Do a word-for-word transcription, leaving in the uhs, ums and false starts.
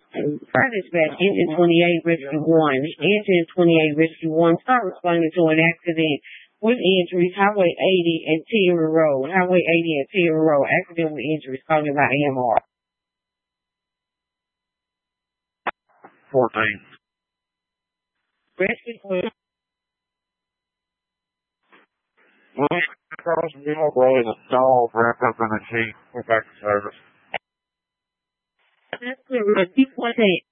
Fire dispatch, engine twenty-eight, rescue one. Engine twenty-eight, rescue one. Start responding to an accident with injuries, Highway eighty and Tierra Road. Highway eighty and Tierra Road. Accident with injuries, calling by A M R. fourteen. Rescue one. Across the middle road, a dog wrapped up in a sheet. We're back to service. That's clear. Repeat one day.